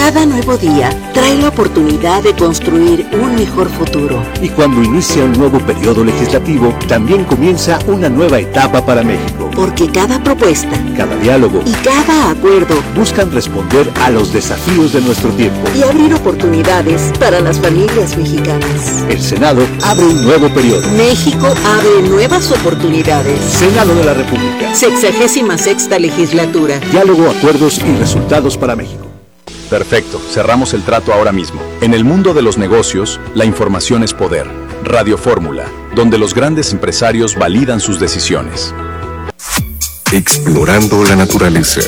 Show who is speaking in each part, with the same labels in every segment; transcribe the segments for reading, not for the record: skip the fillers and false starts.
Speaker 1: Cada nuevo día trae la oportunidad de construir un mejor futuro.
Speaker 2: Y cuando inicia un nuevo periodo legislativo, también comienza una nueva etapa para México.
Speaker 1: Porque cada propuesta,
Speaker 2: cada diálogo
Speaker 1: y cada acuerdo
Speaker 2: buscan responder a los desafíos de nuestro tiempo
Speaker 1: y abrir oportunidades para las familias mexicanas.
Speaker 2: El Senado abre un nuevo periodo.
Speaker 1: México abre nuevas oportunidades.
Speaker 2: Senado de la República.
Speaker 1: 66ª legislatura.
Speaker 2: Diálogo, acuerdos y resultados para México.
Speaker 3: Perfecto, cerramos el trato ahora mismo. En el mundo de los negocios, la información es poder. Radio Fórmula, donde los grandes empresarios validan sus decisiones.
Speaker 4: Explorando la naturaleza.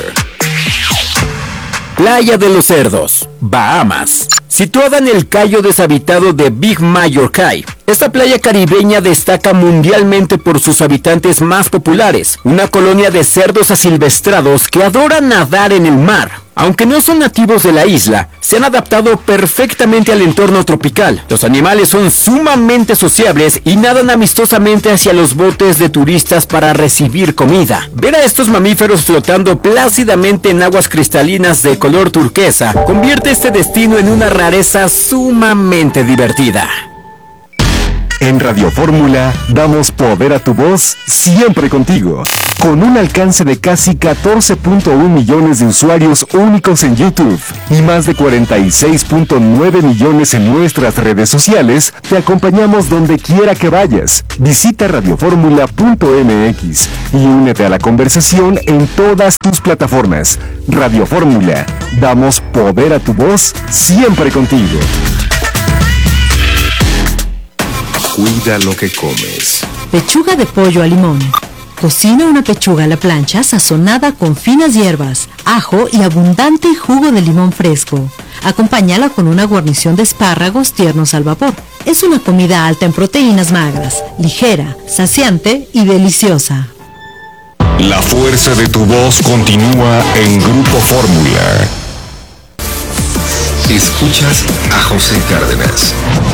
Speaker 5: Playa de los Cerdos, Bahamas. Situada en el cayo deshabitado de Big Major Cay, esta playa caribeña destaca mundialmente por sus habitantes más populares, una colonia de cerdos asilvestrados que adoran nadar en el mar. Aunque no son nativos de la isla, se han adaptado perfectamente al entorno tropical. Los animales son sumamente sociables y nadan amistosamente hacia los botes de turistas para recibir comida. Ver a estos mamíferos flotando plácidamente en aguas cristalinas de color turquesa convierte este destino en una rareza sumamente divertida.
Speaker 4: En Radio Fórmula damos poder a tu voz siempre contigo. Con un alcance de casi 14.1 millones de usuarios únicos en YouTube y más de 46.9 millones en nuestras redes sociales, te acompañamos donde quiera que vayas. Visita radioformula.mx y únete a la conversación en todas tus plataformas. Radio Fórmula, damos poder a tu voz siempre contigo. Cuida lo que comes.
Speaker 6: Pechuga de pollo al limón. Cocina una pechuga a la plancha sazonada con finas hierbas, ajo y abundante jugo de limón fresco. Acompáñala con una guarnición de espárragos tiernos al vapor. Es una comida alta en proteínas magras, ligera, saciante y deliciosa.
Speaker 4: La fuerza de tu voz continúa en Grupo Fórmula. Escuchas a José Cárdenas.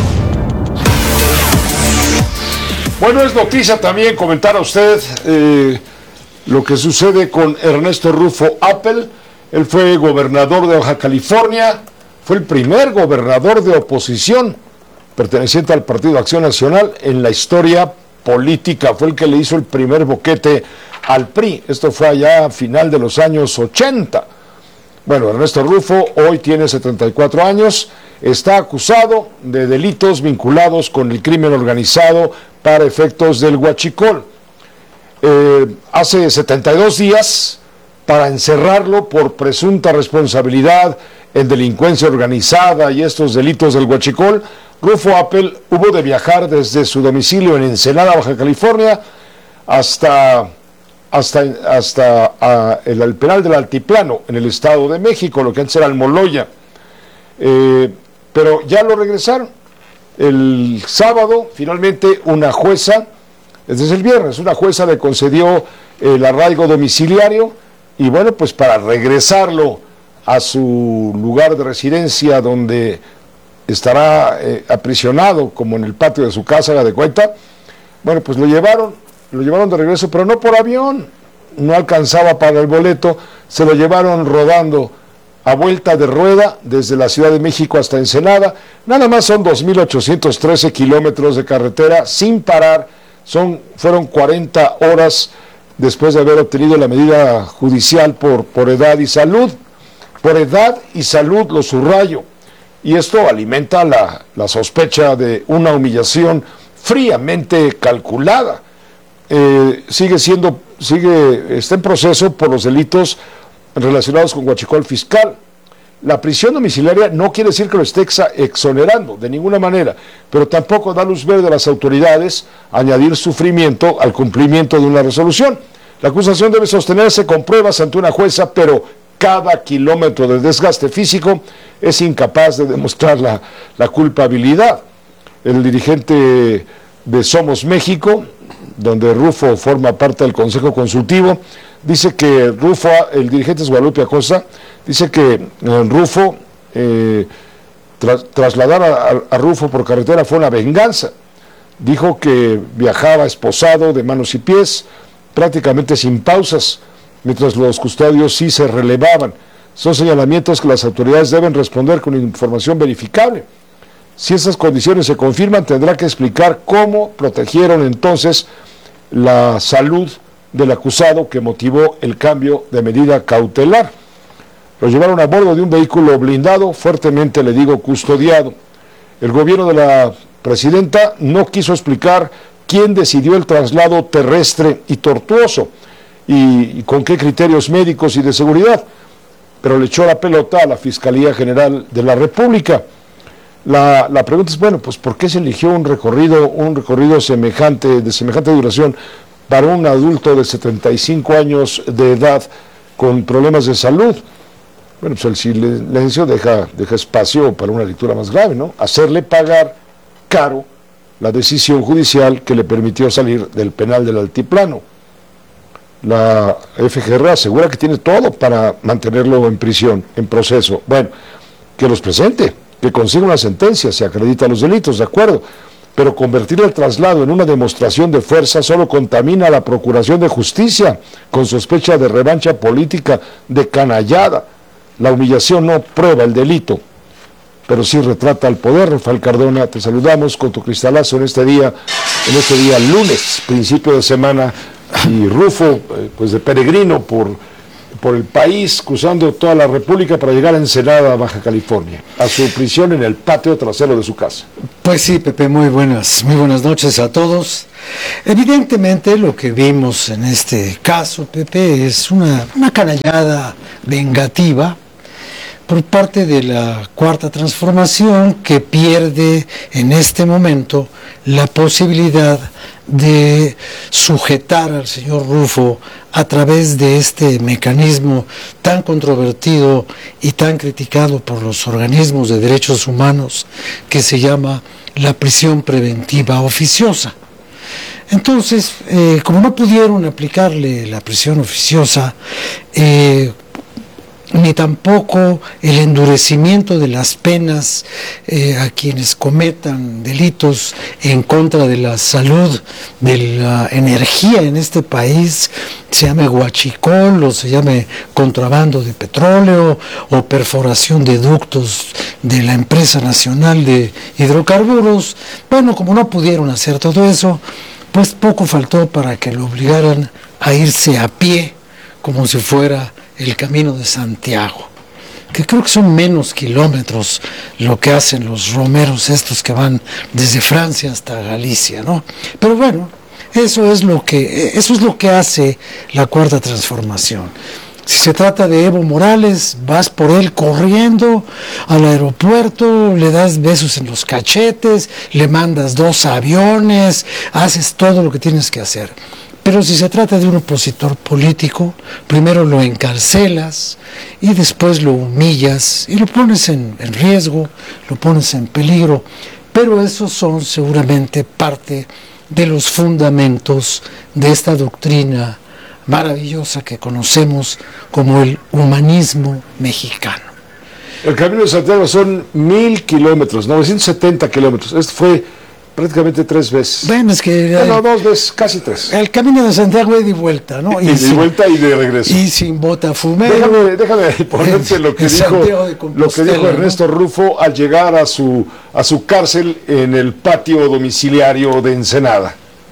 Speaker 7: Bueno, es noticia también comentar a usted lo que sucede con Ernesto Rufo Appel. Él fue gobernador de Baja California, fue el primer gobernador de oposición perteneciente al Partido Acción Nacional en la historia política. Fue el que le hizo el primer boquete al PRI. Esto fue allá a final de los años 80. Bueno, Ernesto Rufo hoy tiene 74 años, está acusado de delitos vinculados con el crimen organizado para efectos del huachicol. Hace 72 días, para encerrarlo por presunta responsabilidad en delincuencia organizada y estos delitos del huachicol, Rufo Appel hubo de viajar desde su domicilio en Ensenada, Baja California, hasta el penal del Altiplano, en el Estado de México, lo que antes era Almoloya. Pero ya lo regresaron. El sábado, finalmente, una jueza, desde el viernes, una jueza le concedió el arraigo domiciliario y bueno, pues para regresarlo a su lugar de residencia donde estará aprisionado, como en el patio de su casa, haga de cuenta, bueno, pues lo llevaron de regreso, pero no por avión, no alcanzaba para el boleto, se lo llevaron rodando a vuelta de rueda desde la Ciudad de México hasta Ensenada. Nada más son 2.813 kilómetros de carretera sin parar, fueron 40 horas después de haber obtenido la medida judicial por edad y salud. Por edad y salud, lo subrayo, y esto alimenta la sospecha de una humillación fríamente calculada. Está en proceso por los delitos relacionados con huachicol fiscal. La prisión domiciliaria no quiere decir que lo esté exonerando de ninguna manera, pero tampoco da luz verde a las autoridades a añadir sufrimiento al cumplimiento de una resolución. La acusación debe sostenerse con pruebas ante una jueza, pero cada kilómetro de desgaste físico es incapaz de demostrar la culpabilidad. El dirigente de Somos México, donde Rufo forma parte del Consejo Consultivo, dice que Rufo, el dirigente es Guadalupe Acosta, dice que Rufo, trasladar a Rufo por carretera fue una venganza. Dijo que viajaba esposado de manos y pies, prácticamente sin pausas, mientras los custodios sí se relevaban. Son señalamientos que las autoridades deben responder con información verificable. Si esas condiciones se confirman, tendrá que explicar cómo protegieron entonces la salud del acusado que motivó el cambio de medida cautelar. Lo llevaron a bordo de un vehículo blindado, fuertemente, le digo, custodiado. El gobierno de la presidenta no quiso explicar quién decidió el traslado terrestre y tortuoso y con qué criterios médicos y de seguridad, pero le echó la pelota a la Fiscalía General de la República. La pregunta es, bueno, pues ¿por qué se eligió un recorrido de semejante duración para un adulto de 75 años de edad con problemas de salud? Bueno, pues el silencio deja espacio para una lectura más grave, ¿no? Hacerle pagar caro la decisión judicial que le permitió salir del penal del Altiplano. La FGR asegura que tiene todo para mantenerlo en prisión, en proceso. Bueno, que los presente, que consiga una sentencia, se acredita los delitos, de acuerdo, pero convertir el traslado en una demostración de fuerza solo contamina a la Procuración de Justicia, con sospecha de revancha política, de canallada. La humillación no prueba el delito, pero sí retrata al poder. Rafael Cardona, te saludamos con tu cristalazo en este día lunes, principio de semana, y Rufo, pues de peregrino por el país, cruzando toda la República para llegar a Ensenada, Baja California, a su prisión en el patio trasero de su casa.
Speaker 8: Pues sí, Pepe, muy buenas noches a todos. Evidentemente lo que vimos en este caso, Pepe, es una canallada vengativa por parte de la Cuarta Transformación, que pierde en este momento la posibilidad de sujetar al señor Rufo a través de este mecanismo tan controvertido y tan criticado por los organismos de derechos humanos, que se llama la prisión preventiva oficiosa. Entonces, como no pudieron aplicarle la prisión oficiosa, ni tampoco el endurecimiento de las penas a quienes cometan delitos en contra de la salud, de la energía en este país, se llame huachicol o se llame contrabando de petróleo o perforación de ductos de la Empresa Nacional de Hidrocarburos. Bueno, como no pudieron hacer todo eso, pues poco faltó para que lo obligaran a irse a pie, como si fuera el Camino de Santiago, que creo que son menos kilómetros lo que hacen los romeros estos que van desde Francia hasta Galicia, ¿no? Pero bueno, eso es lo que hace la Cuarta Transformación. Si se trata de Evo Morales, vas por él corriendo al aeropuerto, le das besos en los cachetes, le mandas 2 aviones, haces todo lo que tienes que hacer. Pero si se trata de un opositor político, primero lo encarcelas y después lo humillas y lo pones en riesgo, lo pones en peligro. Pero esos son seguramente parte de los fundamentos de esta doctrina maravillosa que conocemos como el humanismo mexicano.
Speaker 7: El Camino de Santiago son 1,000 kilómetros, 970 kilómetros. Esto fue prácticamente 3 veces.
Speaker 8: Bueno, es que...
Speaker 7: Bueno, 2 veces, casi 3.
Speaker 8: El Camino de Santiago es de vuelta, ¿no?
Speaker 7: Y de vuelta y de regreso.
Speaker 8: Y sin Botafumeiro.
Speaker 7: Déjame ponerte lo que dijo Ernesto Rufo al llegar a su cárcel en el patio domiciliario de Ensenada.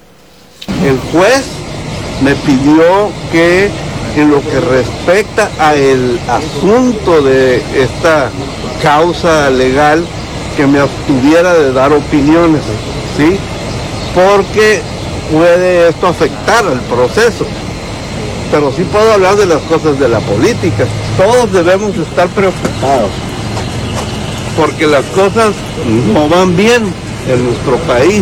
Speaker 9: El juez me pidió que en lo que respecta a el asunto de esta causa legal, que me abstuviera de dar opiniones, ¿sí? Porque puede esto afectar al proceso. Pero sí puedo hablar de las cosas de la política. Todos debemos estar preocupados, porque las cosas no van bien en nuestro país.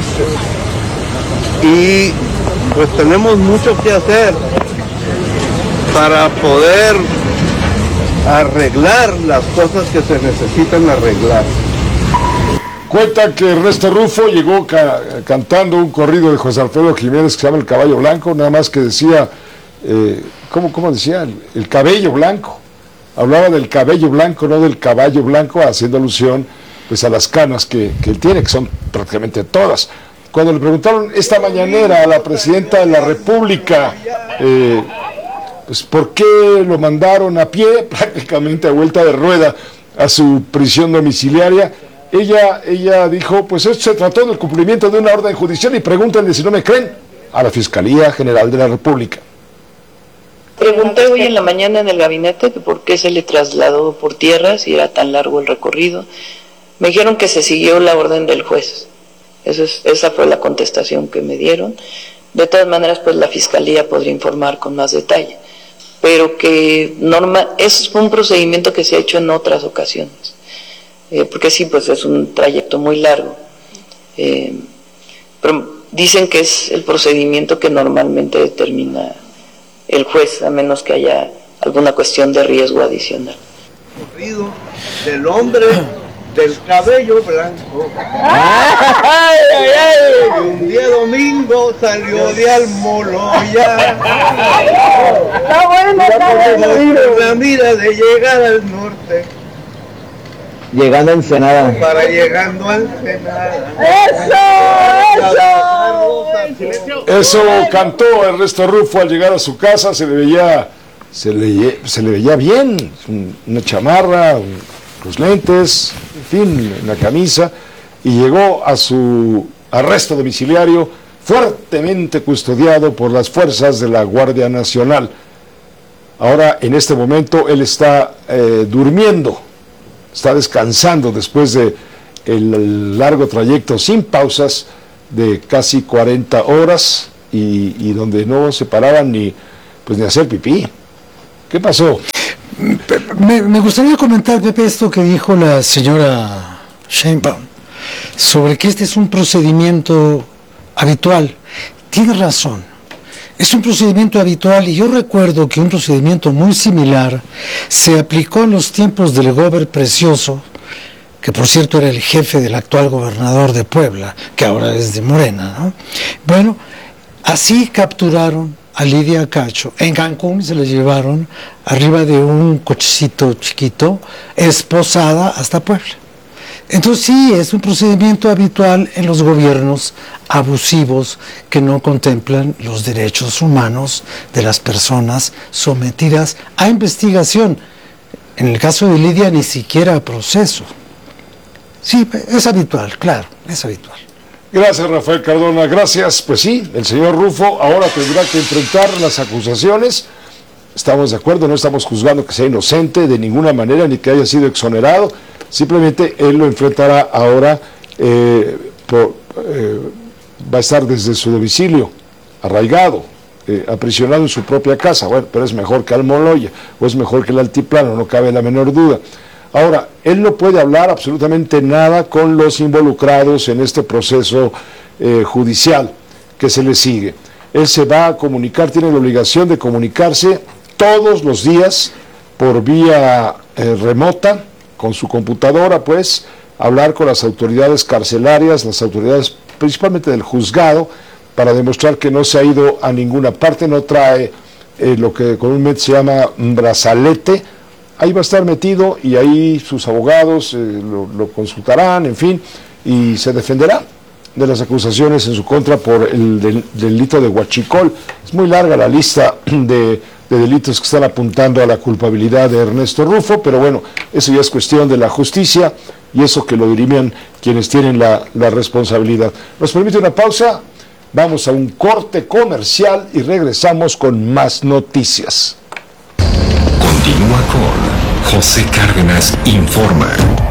Speaker 9: Y pues tenemos mucho que hacer para poder arreglar las cosas que se necesitan arreglar.
Speaker 7: Cuenta que Ernesto Rufo llegó cantando un corrido de José Alfredo Jiménez que se llama El Caballo Blanco, nada más que decía, ¿cómo decía? El cabello blanco. Hablaba del cabello blanco, no del caballo blanco, haciendo alusión pues a las canas que él tiene, que son prácticamente todas. Cuando le preguntaron esta mañanera a la presidenta de la República pues ¿por qué lo mandaron a pie, prácticamente a vuelta de rueda, a su prisión domiciliaria? Ella dijo, pues esto se trató del cumplimiento de una orden judicial y pregúntenle si no me creen a la Fiscalía General de la República.
Speaker 10: Pregunté hoy en la mañana en el gabinete que por qué se le trasladó por tierra si era tan largo el recorrido. Me dijeron que se siguió la orden del juez. Esa fue la contestación que me dieron. De todas maneras, pues la Fiscalía podría informar con más detalle. Pero que es un procedimiento que se ha hecho en otras ocasiones. Porque sí, pues es un trayecto muy largo. Pero dicen que es el procedimiento que normalmente determina el juez, a menos que haya alguna cuestión de riesgo adicional.
Speaker 9: Corrido del hombre del cabello blanco. Y un día domingo salió de Almoloya.
Speaker 11: Está bueno,
Speaker 9: con la mira de llegar al norte.
Speaker 11: Llegando a Ensenada.
Speaker 9: Para llegando a Ensenada.
Speaker 7: Eso cantó Ernesto Rufo al llegar a su casa. Se le veía bien, una chamarra, los lentes, en fin, una camisa, y llegó a su arresto domiciliario fuertemente custodiado por las fuerzas de la Guardia Nacional. Ahora, en este momento, él está durmiendo, está descansando después de el largo trayecto sin pausas de casi 40 horas y donde no se paraban ni hacer pipí. ¿Qué pasó?
Speaker 8: Me gustaría comentar, Pepe, esto que dijo la señora Sheinbaum sobre que este es un procedimiento habitual. Tiene razón, es un procedimiento habitual, y yo recuerdo que un procedimiento muy similar se aplicó en los tiempos del Gober Precioso, que por cierto era el jefe del actual gobernador de Puebla, que ahora es de Morena, ¿no? Bueno, así capturaron a Lidia Cacho en Cancún y se la llevaron arriba de un cochecito chiquito, esposada hasta Puebla. Entonces sí, es un procedimiento habitual en los gobiernos abusivos que no contemplan los derechos humanos de las personas sometidas a investigación. En el caso de Lidia ni siquiera a proceso. Sí, es habitual, claro, es habitual.
Speaker 7: Gracias, Rafael Cardona, gracias. Pues sí, el señor Rufo ahora tendrá que enfrentar las acusaciones. Estamos de acuerdo, no estamos juzgando que sea inocente de ninguna manera ni que haya sido exonerado. Simplemente él lo enfrentará ahora, va a estar desde su domicilio, arraigado, aprisionado en su propia casa. Bueno, pero es mejor que Almoloya, o es mejor que el Altiplano, no cabe la menor duda. Ahora, él no puede hablar absolutamente nada con los involucrados en este proceso judicial que se le sigue. Él se va a comunicar, tiene la obligación de comunicarse todos los días por vía remota, con su computadora, pues, hablar con las autoridades carcelarias, las autoridades principalmente del juzgado, para demostrar que no se ha ido a ninguna parte, no trae lo que comúnmente se llama un brazalete. Ahí va a estar metido y ahí sus abogados lo consultarán, en fin, y se defenderá de las acusaciones en su contra por el delito de huachicol. Es muy larga la lista de delitos que están apuntando a la culpabilidad de Ernesto Rufo, pero bueno, eso ya es cuestión de la justicia y eso que lo dirimen quienes tienen la responsabilidad. ¿Nos permite una pausa? Vamos a un corte comercial y regresamos con más noticias.
Speaker 4: Continúa con José Cárdenas Informa.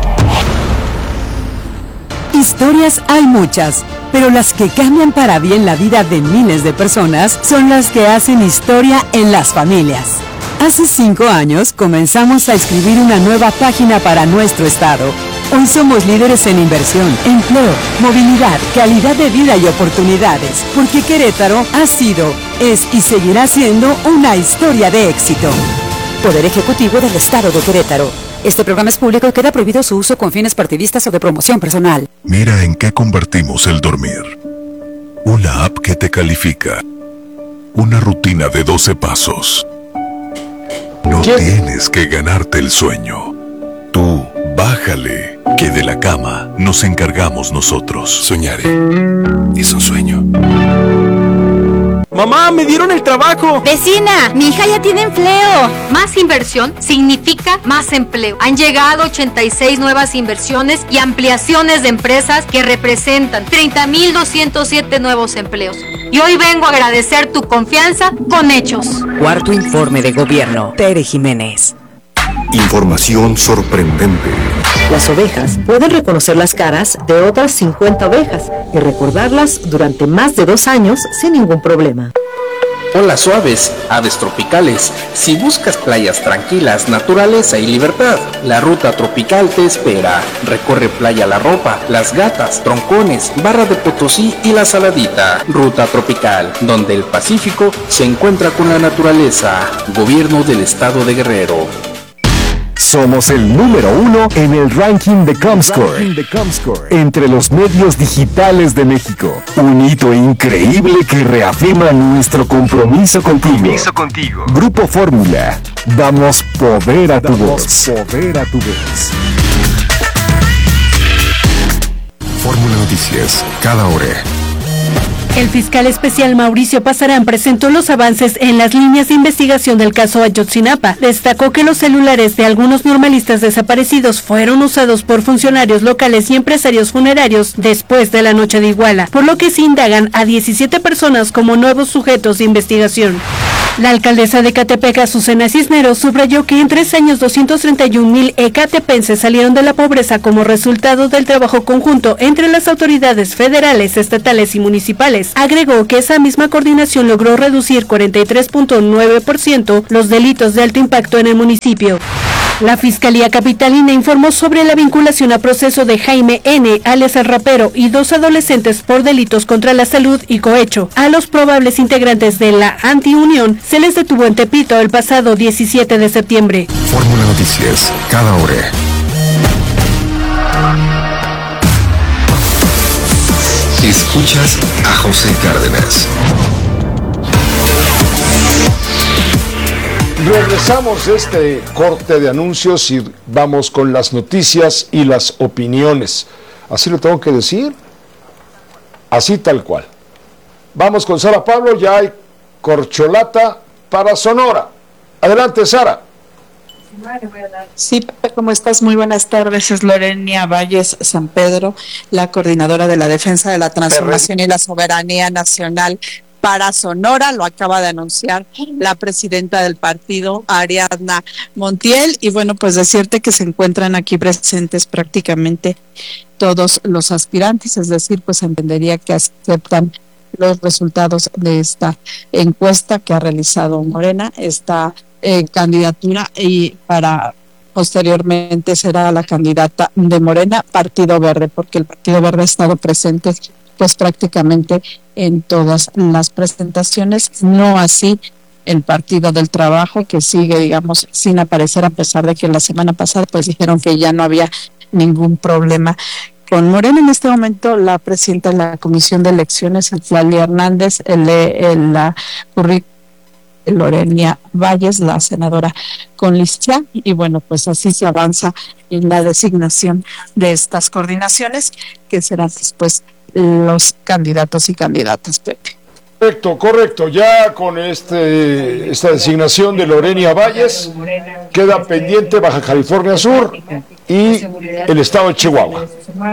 Speaker 12: Historias hay muchas, pero las que cambian para bien la vida de miles de personas son las que hacen historia en las familias. Hace 5 años comenzamos a escribir una nueva página para nuestro estado. Hoy somos líderes en inversión, empleo, movilidad, calidad de vida y oportunidades, porque Querétaro ha sido, es y seguirá siendo una historia de éxito. Poder Ejecutivo del Estado de Querétaro. Este programa es público y queda prohibido su uso con fines partidistas o de promoción personal.
Speaker 13: Mira en qué convertimos el dormir. Una app que te califica. Una rutina de 12 pasos. No tienes que ganarte el sueño. Tú, bájale, que de la cama nos encargamos nosotros. Soñaré. Es un sueño.
Speaker 14: Mamá, me dieron el trabajo.
Speaker 15: Vecina, mi hija ya tiene empleo. Más inversión significa más empleo. Han llegado 86 nuevas inversiones y ampliaciones de empresas que representan 30,207 nuevos empleos. Y hoy vengo a agradecer tu confianza con hechos.
Speaker 16: Cuarto informe de gobierno. Tere Jiménez.
Speaker 4: Información sorprendente.
Speaker 1: Las ovejas pueden reconocer las caras de otras 50 ovejas y recordarlas durante más de 2 años sin ningún problema.
Speaker 17: Hola suaves, aves tropicales. Si buscas playas tranquilas, naturaleza y libertad, la ruta tropical te espera. Recorre Playa La Ropa, Las Gatas, Troncones, Barra de Potosí y La Saladita. Ruta tropical, donde el Pacífico se encuentra con la naturaleza. Gobierno del Estado de Guerrero.
Speaker 4: Somos el número 1 en el ranking de Comscore, entre los medios digitales de México. Un hito increíble que reafirma nuestro compromiso contigo. Grupo Fórmula, damos poder a tu voz.
Speaker 13: Fórmula Noticias, cada hora.
Speaker 18: El fiscal especial Mauricio Pasarán presentó los avances en las líneas de investigación del caso Ayotzinapa. Destacó que los celulares de algunos normalistas desaparecidos fueron usados por funcionarios locales y empresarios funerarios después de la noche de Iguala, por lo que se indagan a 17 personas como nuevos sujetos de investigación. La alcaldesa de Ecatepec, Azucena Cisneros, subrayó que en 3 años 231,000 ecatepenses salieron de la pobreza como resultado del trabajo conjunto entre las autoridades federales, estatales y municipales. Agregó que esa misma coordinación logró reducir 43.9% los delitos de alto impacto en el municipio. La Fiscalía Capitalina informó sobre la vinculación a proceso de Jaime N., alias El Rapero, y 2 adolescentes por delitos contra la salud y cohecho. A los probables integrantes de la Antiunión se les detuvo en Tepito el pasado 17 de septiembre.
Speaker 13: Fórmula Noticias, cada hora. Escuchas a José Cárdenas.
Speaker 7: Regresamos de este corte de anuncios y vamos con las noticias y las opiniones. Así lo tengo que decir, así tal cual. Vamos con Sara Pablo, ya hay corcholata para Sonora. Adelante, Sara.
Speaker 19: Sí, Pepe, ¿cómo estás? Muy buenas tardes. Es Lorena Valles San Pedro, la coordinadora de la Defensa de la Transformación y la Soberanía Nacional para Sonora. Lo acaba de anunciar la presidenta del partido, Ariadna Montiel, y bueno, pues decirte que se encuentran aquí presentes prácticamente todos los aspirantes, es decir, pues entendería que aceptan los resultados de esta encuesta que ha realizado Morena, esta candidatura, y para posteriormente será la candidata de Morena, Partido Verde, porque el Partido Verde ha estado presente pues prácticamente en todas las presentaciones, no así el Partido del Trabajo, que sigue, digamos, sin aparecer, a pesar de que la semana pasada pues dijeron que ya no había ningún problema con Morena. En este momento la presidenta de la Comisión de Elecciones, Itlali Hernández, la currícula de Lorena Valles, la senadora con licencia, y bueno, pues así se avanza en la designación de estas coordinaciones, que serán después los candidatos y candidatas, Pepe.
Speaker 7: Correcto. Ya con esta designación de Lorena Valles, queda pendiente Baja California Sur y el estado de Chihuahua.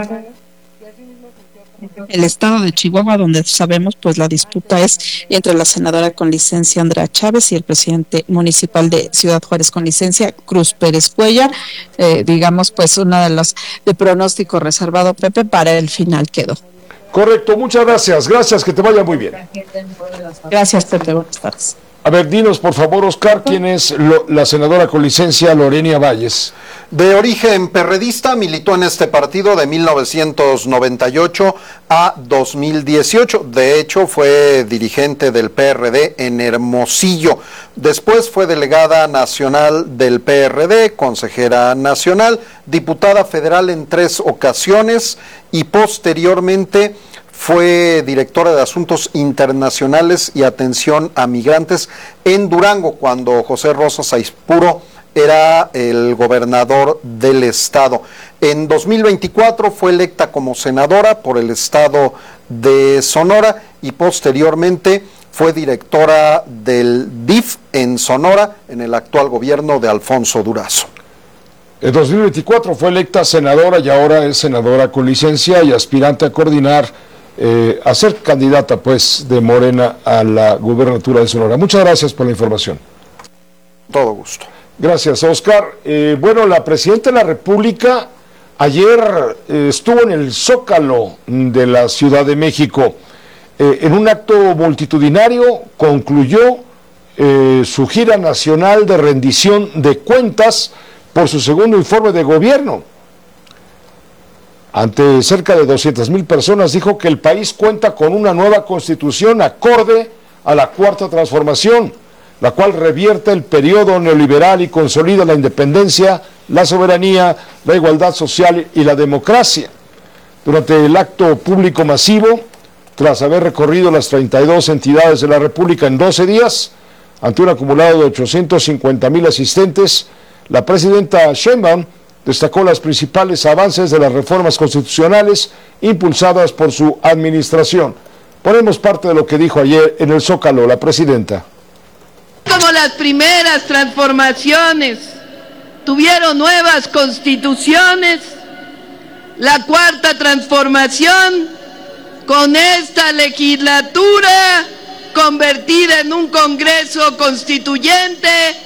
Speaker 19: El estado de Chihuahua, donde sabemos pues la disputa es entre la senadora con licencia Andrea Chávez y el presidente municipal de Ciudad Juárez con licencia Cruz Pérez Cuellar. Digamos pues una de las de pronóstico reservado, Pepe, para el final quedó.
Speaker 7: Correcto, muchas gracias, que te vaya muy bien.
Speaker 19: Gracias, Pepe, buenas tardes.
Speaker 7: A ver, dinos por favor, Oscar, ¿quién es la senadora con licencia Lorena Valles?
Speaker 20: De origen perredista, militó en este partido de 1998 a 2018. De hecho, fue dirigente del PRD en Hermosillo. Después fue delegada nacional del PRD, consejera nacional, diputada federal en 3 ocasiones y posteriormente fue directora de Asuntos Internacionales y Atención a Migrantes en Durango, cuando José Rosas Aispuro era el gobernador del estado. En 2024 fue electa como senadora por el estado de Sonora y posteriormente fue directora del DIF en Sonora en el actual gobierno de Alfonso Durazo.
Speaker 7: En 2024 fue electa senadora y ahora es senadora con licencia y aspirante a coordinar, a ser candidata pues de Morena a la gubernatura de Sonora. Muchas gracias por la información.
Speaker 20: Todo gusto.
Speaker 7: Gracias, Oscar. Bueno, la presidenta de la República ayer estuvo en el Zócalo de la Ciudad de México. En un acto multitudinario concluyó su gira nacional de rendición de cuentas por su segundo informe de gobierno. Ante cerca de 200,000 personas dijo que el país cuenta con una nueva constitución acorde a la Cuarta Transformación, la cual revierte el periodo neoliberal y consolida la independencia, la soberanía, la igualdad social y la democracia. Durante el acto público masivo, tras haber recorrido las 32 entidades de la República en 12 días, ante un acumulado de 850,000 asistentes, la presidenta Sheinbaum destacó los principales avances de las reformas constitucionales impulsadas por su administración. Ponemos parte de lo que dijo ayer en el Zócalo la presidenta.
Speaker 21: Como las primeras transformaciones tuvieron nuevas constituciones, la Cuarta Transformación, con esta legislatura convertida en un Congreso Constituyente,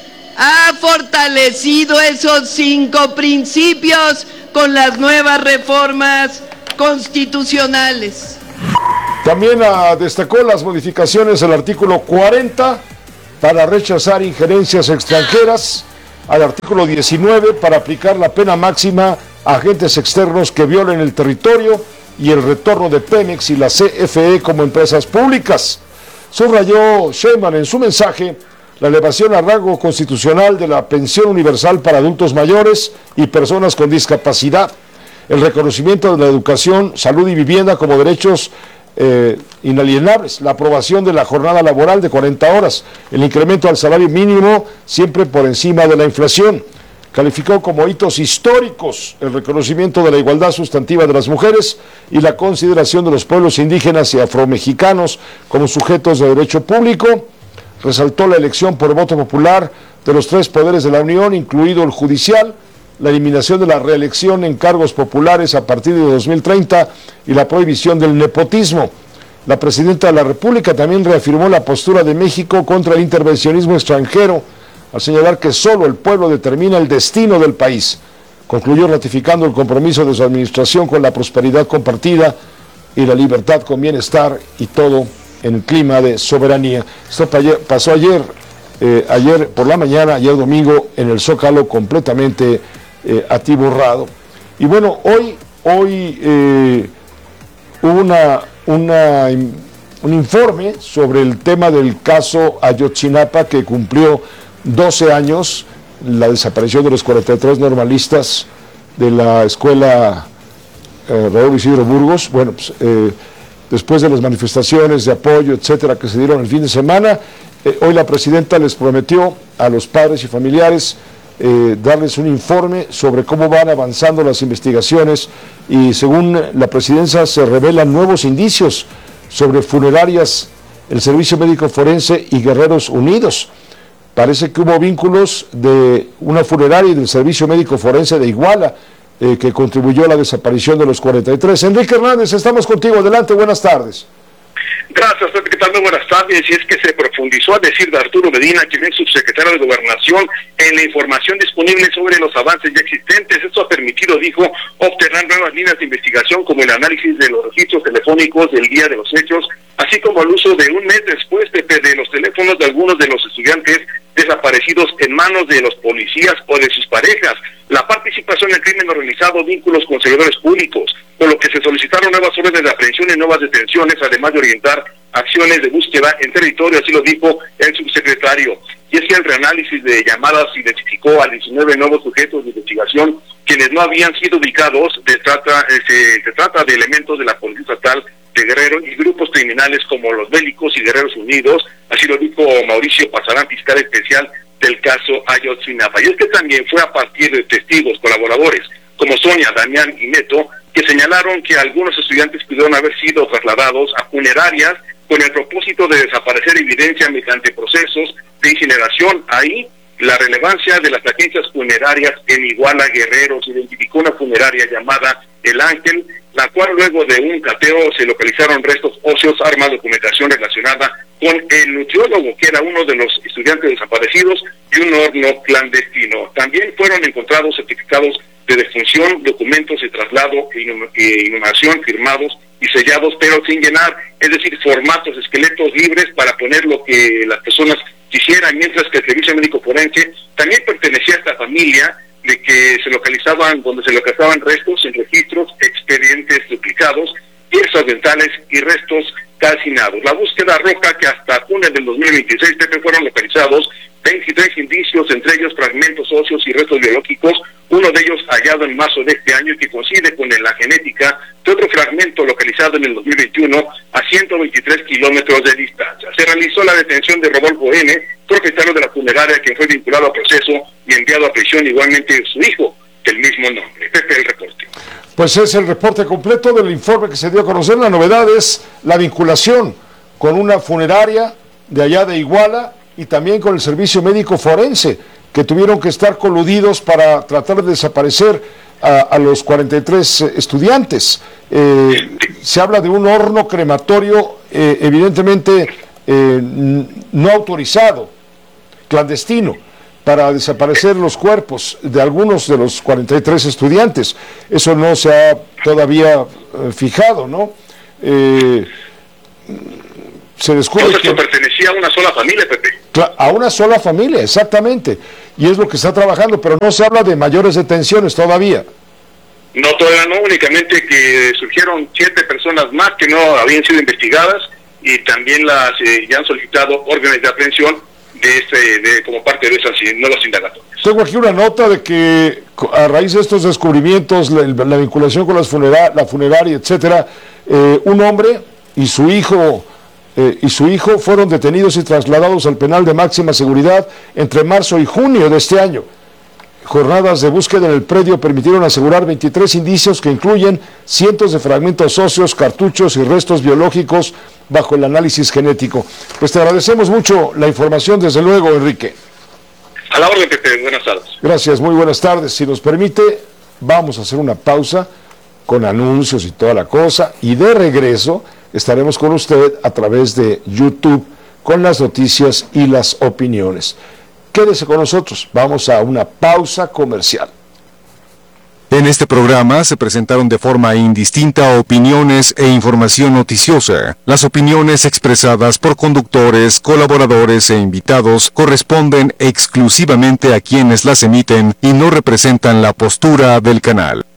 Speaker 21: ha fortalecido esos 5 principios con las nuevas reformas constitucionales.
Speaker 7: También destacó las modificaciones al artículo 40 para rechazar injerencias extranjeras, al artículo 19 para aplicar la pena máxima a agentes externos que violen el territorio y el retorno de Pemex y la CFE como empresas públicas. Subrayó Sheinbaum en su mensaje la elevación a rango constitucional de la pensión universal para adultos mayores y personas con discapacidad, el reconocimiento de la educación, salud y vivienda como derechos inalienables, la aprobación de la jornada laboral de 40 horas, el incremento al salario mínimo siempre por encima de la inflación. Calificó como hitos históricos el reconocimiento de la igualdad sustantiva de las mujeres y la consideración de los pueblos indígenas y afromexicanos como sujetos de derecho público. Resaltó la elección por voto popular de los 3 poderes de la Unión, incluido el judicial, la eliminación de la reelección en cargos populares a partir de 2030 y la prohibición del nepotismo. La presidenta de la República también reafirmó la postura de México contra el intervencionismo extranjero, al señalar que solo el pueblo determina el destino del país. Concluyó ratificando el compromiso de su administración con la prosperidad compartida y la libertad con bienestar y todo en el clima de soberanía. Esto pasó ayer por la mañana, ayer domingo, en el Zócalo completamente atiborrado. Y bueno, hoy hubo un informe sobre el tema del caso Ayotzinapa que cumplió 12 años, la desaparición de los 43 normalistas de la escuela Raúl Isidro Burgos. Bueno, pues, después de las manifestaciones de apoyo, etcétera, que se dieron el fin de semana, hoy la presidenta les prometió a los padres y familiares darles un informe sobre cómo van avanzando las investigaciones y según la presidencia se revelan nuevos indicios sobre funerarias, el Servicio Médico Forense y Guerreros Unidos. Parece que hubo vínculos de una funeraria y del Servicio Médico Forense de Iguala que contribuyó a la desaparición de los 43. Enrique Hernández, estamos contigo. Adelante, buenas tardes.
Speaker 22: Gracias, ¿qué tal? Muy buenas tardes. Y es que se profundizó, a decir de Arturo Medina, quien es subsecretario de Gobernación, en la información disponible sobre los avances ya existentes. Esto ha permitido, dijo, obtener nuevas líneas de investigación como el análisis de los registros telefónicos del día de los hechos, así como el uso de un mes después de los teléfonos de algunos de los estudiantes desaparecidos en manos de los policías o de sus parejas, la participación en el crimen organizado, vínculos con servidores públicos, por lo que se solicitaron nuevas órdenes de aprehensión y nuevas detenciones, además de orientar acciones de búsqueda en territorio, así lo dijo el subsecretario. Y es que el reanálisis de llamadas identificó a 19 nuevos sujetos de investigación quienes no habían sido ubicados. Se trata de elementos de la Policía Estatal de Guerrero y grupos criminales como los Bélicos y Guerreros Unidos, así lo dijo Mauricio Pasarán, fiscal especial del caso Ayotzinapa. Y es que también fue a partir de testigos, colaboradores, como Sonia, Damián y Neto, que señalaron que algunos estudiantes pudieron haber sido trasladados a funerarias con el propósito de desaparecer evidencia mediante procesos de incineración. Ahí la relevancia de las agencias funerarias en Iguala, Guerrero, se identificó una funeraria llamada El Ángel, la cual luego de un cateo se localizaron restos óseos, armas, documentación relacionada con el nutriólogo, que era uno de los estudiantes desaparecidos, y un horno clandestino. También fueron encontrados certificados de defunción, documentos de traslado e inhumación firmados y sellados, pero sin llenar, es decir, formatos, esqueletos libres para poner lo que las personas quisieran, mientras que el servicio médico forense también pertenecía a esta familia, de que donde se localizaban restos en registros, expedientes duplicados, piezas dentales y restos calcinados. La búsqueda arroja que hasta junio del 2026 fueron localizados 23 indicios, entre ellos fragmentos óseos y restos biológicos, uno de ellos hallado en marzo de este año, que coincide con la genética de otro fragmento localizado en el 2021 a 123 kilómetros de distancia. Se realizó la detención de Rodolfo N., propietario de la funeraria, quien fue vinculado a proceso y enviado a prisión, igualmente su hijo, del mismo nombre. Pepe, el reporte.
Speaker 7: Pues es el reporte completo del informe que se dio a conocer. La novedad es la vinculación con una funeraria de allá de Iguala y también con el servicio médico forense, que tuvieron que estar coludidos para tratar de desaparecer a los 43 estudiantes. Se habla de un horno crematorio evidentemente no autorizado, clandestino, para desaparecer los cuerpos de algunos de los 43 estudiantes. Eso no se ha todavía fijado, ¿no? Se descubre que
Speaker 22: pertenecía a una sola familia, Pepe.
Speaker 7: A una sola familia, exactamente. Y es lo que está trabajando, pero no se habla de mayores detenciones todavía.
Speaker 22: No, todavía no, únicamente que surgieron 7 personas más que no habían sido investigadas, y también ya han solicitado órdenes de aprehensión como parte de esas nuevas indagatorias.
Speaker 7: Tengo aquí una nota de que a raíz de estos descubrimientos, la vinculación con la funeraria, etcétera, un hombre y su hijo fueron detenidos y trasladados al penal de máxima seguridad entre marzo y junio de este año. Jornadas de búsqueda en el predio permitieron asegurar 23 indicios que incluyen cientos de fragmentos óseos, cartuchos y restos biológicos bajo el análisis genético. Pues te agradecemos mucho la información, desde luego, Enrique.
Speaker 22: A la orden, Pepe. Buenas tardes.
Speaker 7: Gracias, muy buenas tardes. Si nos permite, vamos a hacer una pausa con anuncios y toda la cosa, y de regreso estaremos con usted a través de YouTube con las noticias y las opiniones. Quédese con nosotros, vamos a una pausa comercial.
Speaker 4: En este programa se presentaron de forma indistinta opiniones e información noticiosa. Las opiniones expresadas por conductores, colaboradores e invitados corresponden exclusivamente a quienes las emiten y no representan la postura del canal.